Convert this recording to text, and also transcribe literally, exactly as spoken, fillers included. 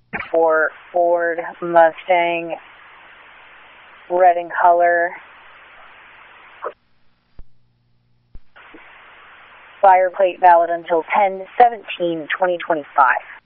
for Ford Mustang, red in color. Buyer plate valid until ten seventeen twenty twenty-five.